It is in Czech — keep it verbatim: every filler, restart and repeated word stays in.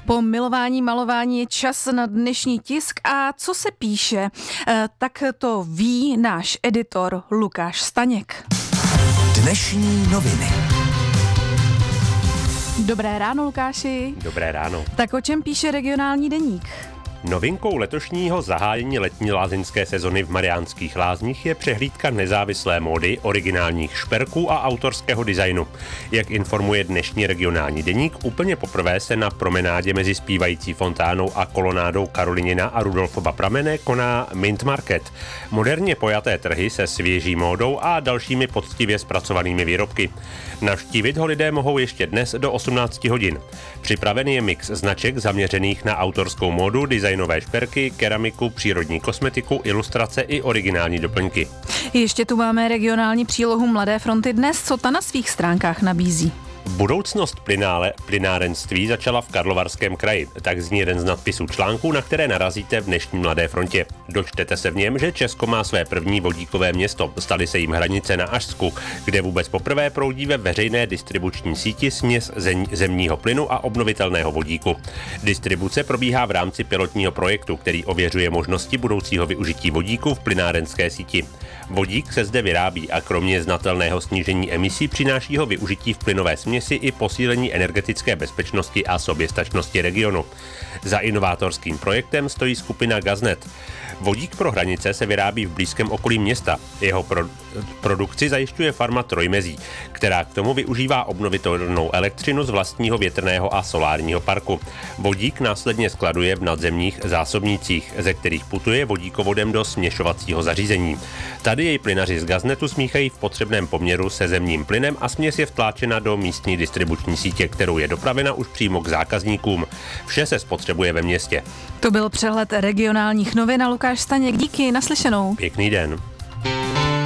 Po milování malování je čas na dnešní tisk a co se píše, tak to ví náš editor Lukáš Staněk. Dnešní noviny. Dobré ráno, Lukáši. Dobré ráno. Tak o čem píše Regionální deník? Novinkou letošního zahájení letní lázeňské sezony v Mariánských Lázních je přehlídka nezávislé módy, originálních šperků a autorského designu. Jak informuje dnešní Regionální deník, úplně poprvé se na promenádě mezi zpívající fontánou a kolonádou Karolinina a Rudolfova pramene koná Mint Market. Moderně pojaté trhy se svěží módou a dalšími poctivě zpracovanými výrobky. Navštívit ho lidé mohou ještě dnes do osmnácti hodin. Připravený je mix značek zaměřených na autorskou módu, designové šperky, keramiku, přírodní kosmetiku, ilustrace i originální doplňky. Ještě tu máme regionální přílohu Mladé fronty dnes, co ta na svých stránkách nabízí. Budoucnost plynále, plynárenství začala v Karlovarském kraji. Tak zní jeden z nadpisů článků, na které narazíte v dnešní Mladé frontě. Dočtete se v něm, že Česko má své první vodíkové město. Staly se jim hranice na Ašsku, kde vůbec poprvé proudí ve veřejné distribuční síti směs zemního plynu a obnovitelného vodíku. Distribuce probíhá v rámci pilotního projektu, který ověřuje možnosti budoucího využití vodíku v plynárenské síti. Vodík se zde vyrábí a kromě znatelného snížení emisí přináší ho využití v plynové směsi i posílení energetické bezpečnosti a soběstačnosti regionu. Za inovátorským projektem stojí skupina Gaznet. Vodík pro hranice se vyrábí v blízkém okolí města. Jeho pro, produkci zajišťuje farma Trojmezí, která k tomu využívá obnovitelnou elektřinu z vlastního větrného a solárního parku. Vodík následně skladuje v nadzemních zásobnících, ze kterých putuje vodíkovodem do směšovacího zařízení. Tady jej plynaři z Gaznetu smíchají v potřebném poměru se zemním plynem a směs je vtláčena do místní distribuční sítě, kterou je dopravena už přímo k zákazníkům. Vše se spotřebuje ve městě. To byl přehled regionálních novin a Lukáš Staněk. Díky, naslyšenou. Pěkný den.